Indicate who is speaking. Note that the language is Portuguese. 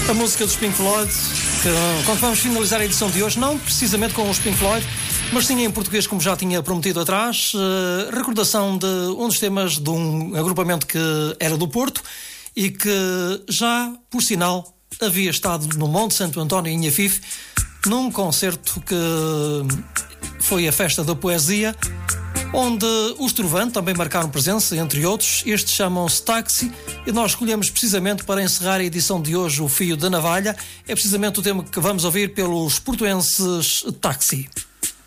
Speaker 1: A música dos Pink Floyd, quando vamos finalizar a edição de hoje, não precisamente com os Pink Floyd, mas sim em português, como já tinha prometido atrás, recordação de um dos temas de um agrupamento que era do Porto e que já, por sinal, havia estado no Monte Santo António em Inhafife, num concerto que foi a Festa da Poesia, onde os Trovante também marcaram presença, entre outros. Estes chamam-se Táxi e nós escolhemos precisamente para encerrar a edição de hoje o Fio da Navalha. É precisamente o tema que vamos ouvir pelos portuenses Táxi.